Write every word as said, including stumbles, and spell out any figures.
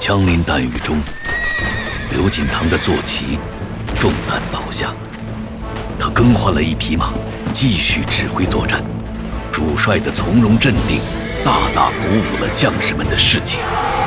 枪林弹雨中，刘锦堂的坐骑中弹倒下。他更换了一匹马，继续指挥作战。主帅的从容镇定，大大鼓舞了将士们的士气。